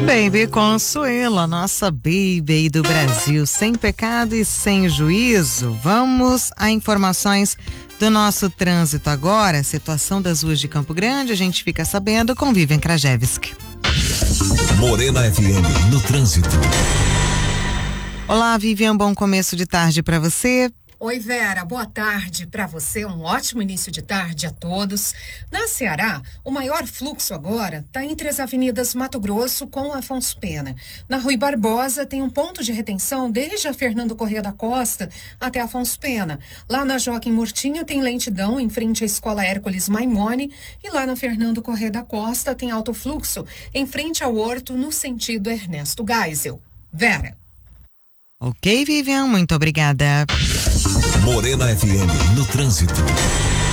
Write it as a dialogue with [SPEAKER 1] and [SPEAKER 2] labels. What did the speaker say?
[SPEAKER 1] Baby Consuelo, a nossa baby do Brasil, sem pecado e sem juízo. Vamos a informações do nosso trânsito agora. Situação das ruas de Campo Grande, a gente fica sabendo com Vivian Krajewski.
[SPEAKER 2] Morena FM no trânsito.
[SPEAKER 1] Olá, Vivian, bom começo de tarde para você.
[SPEAKER 3] Oi, Vera, boa tarde para você, um ótimo início de tarde a todos. Na Ceará, o maior fluxo agora está entre as avenidas Mato Grosso com Afonso Pena. Na Rui Barbosa tem um ponto de retenção desde a Fernando Corrêa da Costa até Afonso Pena. Lá na Joaquim Murtinho tem lentidão em frente à Escola Hércules Maimone e lá na Fernando Corrêa da Costa tem alto fluxo em frente ao Horto no sentido Ernesto Geisel. Vera.
[SPEAKER 1] Ok, Vivian, muito obrigada.
[SPEAKER 2] Morena FM no trânsito.